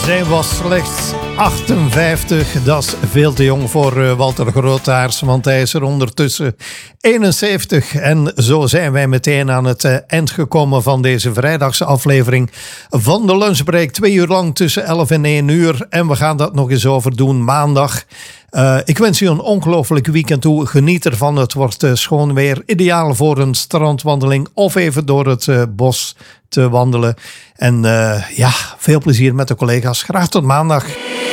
Zij was slechts 58. Dat is veel te jong voor Walter Grootaars, want hij is er ondertussen 71. En zo zijn wij meteen aan het eind gekomen van deze vrijdagse aflevering van de Lunchbreak. 2 uur lang tussen 11 en 1 uur. En we gaan dat nog eens overdoen maandag. Ik wens u een ongelooflijk weekend toe. Geniet ervan. Het wordt schoon weer. Ideaal voor een strandwandeling of even door het bos te wandelen. En veel plezier met de collega's. Graag tot maandag.